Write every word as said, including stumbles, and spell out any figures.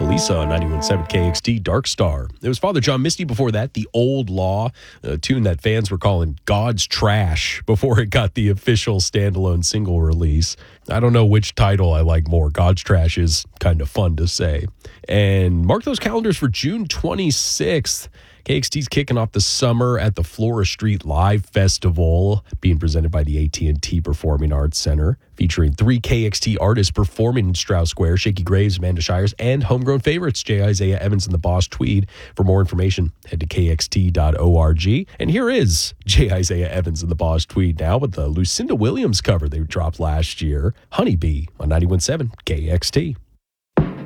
Lisa on ninety-one point seven K X T, Dark Star. It was Father John Misty before that, The Old Law, a tune that fans were calling God's Trash before it got the official standalone single release. I don't know which title I like more. God's Trash is kind of fun to say. And mark those calendars for June twenty-sixth. K X T's kicking off the summer at the Flora Street Live Festival, being presented by the A T and T Performing Arts Center, featuring three K X T artists performing in Strauss Square: Shaky Graves, Amanda Shires, and homegrown favorites J. Isaiah Evans and the Boss Tweed. For more information, head to K X T dot org. And here is J. Isaiah Evans and the Boss Tweed now with the Lucinda Williams cover they dropped last year, Honeybee, on ninety-one point seven K X T.